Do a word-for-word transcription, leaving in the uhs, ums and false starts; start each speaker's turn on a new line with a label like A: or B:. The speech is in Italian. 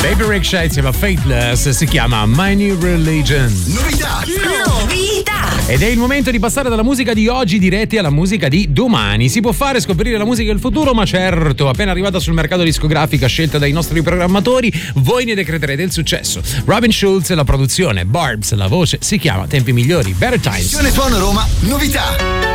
A: Baby Rexha insieme a Faithless, si chiama My New Religion.
B: Novità!
C: Novità!
A: Ed è il momento di passare dalla musica di oggi diretti alla musica di domani. Si può fare scoprire la musica del futuro, ma certo, appena arrivata sul mercato discografica scelta dai nostri programmatori, voi ne decreterete il successo. Robin Schulz, la produzione, Barbs, la voce, si chiama Tempi Migliori, Better Times.
B: Suono Roma, novità!